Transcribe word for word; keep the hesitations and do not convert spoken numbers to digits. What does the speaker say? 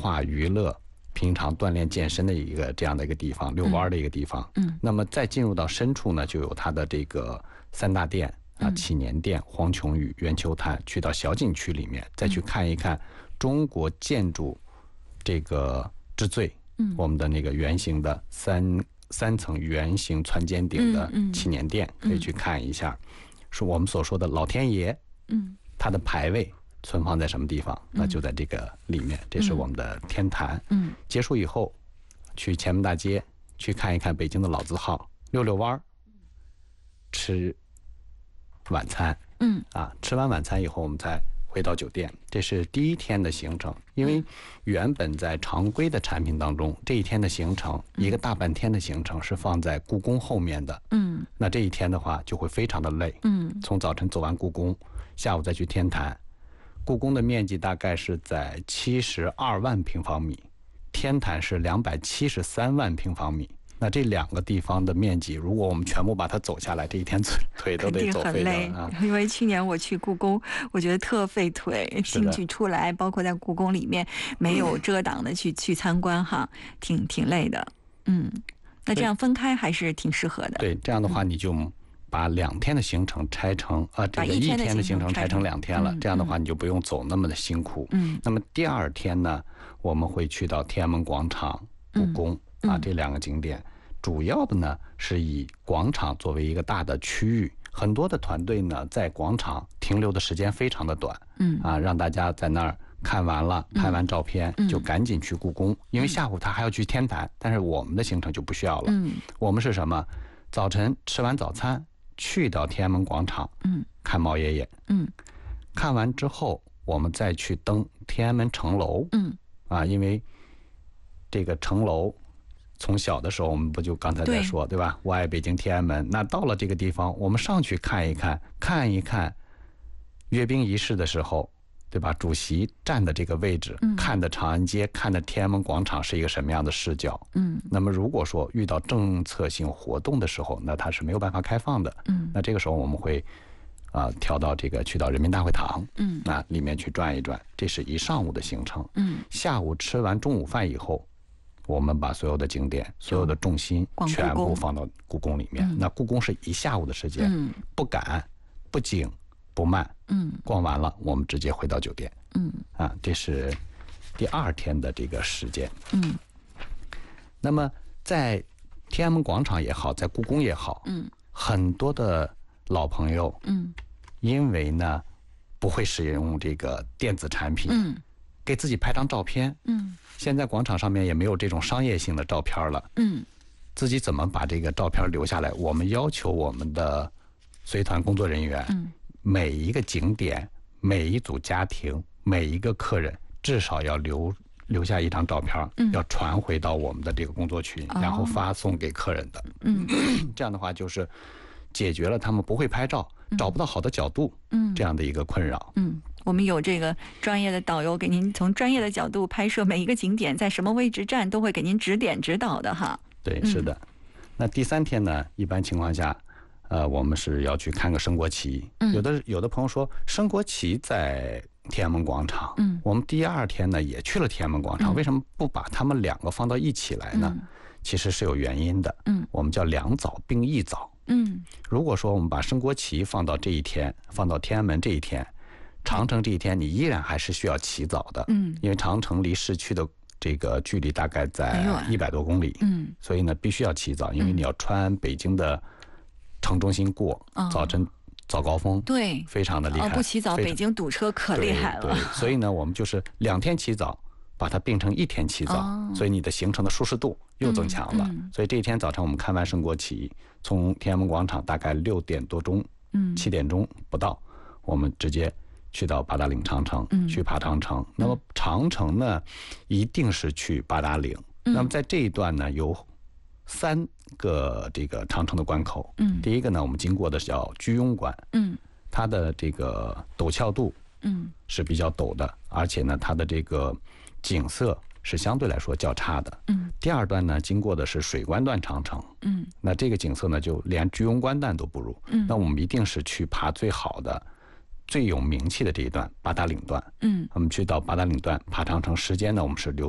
化娱乐、平常锻炼健身的一个这样的一个地方，遛弯的一个地方。 嗯， 那么再进入到深处呢，就有它的这个三大殿啊，祈年殿、黄琼宇、圆球坛，去到小景区里面，再去看一看中国建筑这个之最。嗯，我们的那个圆形的三三层圆形船尖顶的祈年殿，可以去看一下。是我们所说的老天爷，嗯，它的牌位存放在什么地方？那就在这个里面，这是我们的天坛。嗯，结束以后，去前门大街去看一看北京的老字号，遛遛弯儿，吃晚餐。嗯，啊，吃完晚餐以后，我们再回到酒店。这是第一天的行程。因为原本在常规的产品当中，这一天的行程，一个大半天的行程是放在故宫后面的。嗯，那这一天的话就会非常的累。嗯，从早晨走完故宫，下午再去天坛。故宫的面积大概是在七十二万平方米，天坛是两百七十三万平方米。那这两个地方的面积，如果我们全部把它走下来，这一天腿腿都得走废了啊！ 因为去年我去故宫，我觉得特费腿，进去出来，包括在故宫里面没有遮挡的去去参观哈，挺挺累的。嗯，那这样分开还是挺适合的。 对，这样的话你就把两天的行程拆成啊，这个一天的行程拆成两天了，这样的话你就不用走那么的辛苦。嗯，那么第二天呢，我们会去到天安门广场、故宫啊这两个景点。主要的呢是以广场作为一个大的区域，很多的团队呢在广场停留的时间非常的短，嗯啊，让大家在那儿看完了、拍完照片，就赶紧去故宫，因为下午他还要去天坛，但是我们的行程就不需要了。嗯，我们是什么？早晨吃完早餐，去到天安门广场，嗯，看毛爷爷，嗯，看完之后我们再去登天安门城楼，嗯啊，因为这个城楼。从小的时候，我们不就刚才在说 对, 对吧？我爱北京天安门。那到了这个地方，我们上去看一看，看一看阅兵仪式的时候，对吧？主席站的这个位置，嗯、看的长安街，看的天安门广场是一个什么样的视角？嗯。那么如果说遇到政策性活动的时候，那它是没有办法开放的。嗯。那这个时候我们会啊、呃、调到这个去到人民大会堂，嗯，那里面去转一转，这是一上午的行程。嗯。下午吃完中午饭以后。我们把所有的景点、所有的重心全部放到故宫里面。那故宫是一下午的时间，嗯、不赶、不紧、不慢。嗯，逛完了，我们直接回到酒店。嗯，啊，这是第二天的这个时间。嗯，那么在天安门广场也好，在故宫也好，嗯，很多的老朋友，嗯，因为呢不会使用这个电子产品，嗯，给自己拍张照片，嗯。现在广场上面也没有这种商业性的照片了，嗯，自己怎么把这个照片留下来？我们要求我们的随团工作人员，嗯，每一个景点、每一组家庭、每一个客人，至少要留留下一张照片，嗯，要传回到我们的这个工作群，哦、然后发送给客人的，嗯，这样的话就是解决了他们不会拍照、嗯、找不到好的角度，嗯，这样的一个困扰， 嗯。我们有这个专业的导游给您从专业的角度拍摄每一个景点在什么位置站，都会给您指点指导的哈。 对，是的。嗯、那第三天呢，一般情况下，呃，我们是要去看个升国旗。嗯、有的有的朋友说升国旗在天安门广场，嗯，我们第二天呢也去了天安门广场，嗯、为什么不把他们两个放到一起来呢？嗯、其实是有原因的。嗯，我们叫两早并一早。嗯，如果说我们把升国旗放到这一天，放到天安门这一天。长城这一天，你依然还是需要起早的，嗯，因为长城离市区的这个距离大概在一百多公里，嗯，所以呢，必须要起早，因为你要穿北京的城中心过，嗯、早晨早高峰， 对， 非常的厉害， 哦、不起早，北京堵车可厉害了。 对，对所以呢，我们就是两天起早，把它并成一天起早，哦、所以你的行程的舒适度又增强了。嗯嗯、所以这一天早晨我们看完升国旗，从天安门广场大概六点多钟，嗯，七点钟不到，我们直接。去到八达岭长城，嗯、去爬长城。那么长城呢，一定是去八达岭。嗯、那么在这一段呢，有三个这个长城的关口。嗯、第一个呢，我们经过的叫居庸关。嗯、它的这个陡峭度，嗯，是比较陡的，而且呢，它的这个景色是相对来说较差的。嗯、第二段呢，经过的是水关段长城。嗯、那这个景色呢，就连居庸关段都不如。嗯、那我们一定是去爬最好的。最有名气的这一段八达岭段，嗯，我们去到八达岭段爬长城，时间呢，我们是留。